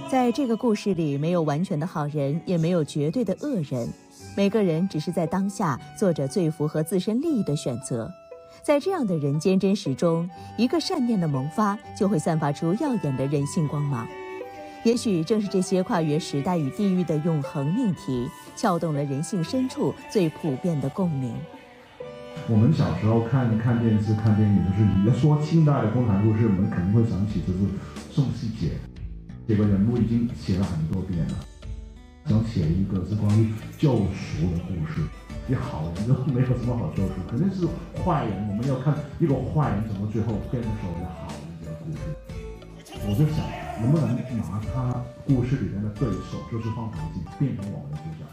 在这个故事里，没有完全的好人，也没有绝对的恶人，每个人只是在当下做着最符合自身利益的选择。在这样的人间真实中，一个善念的萌发，就会散发出耀眼的人性光芒。也许正是这些跨越时代与地域的永恒命题，撬动了人性深处最普遍的共鸣。 我们小时候看电视、看电影，就是你要说清代的共产故事，我们肯定会想起就是宋希杰这个人物，已经写了很多遍了。想写一个是关于救赎的故事，你好人就没有什么好救赎，肯定是坏人。我们要看一个坏人怎么最后变成所谓的好人这个故事。我就想，能不能拿他故事里面的对手，就是方唐镜，变成我们的主角？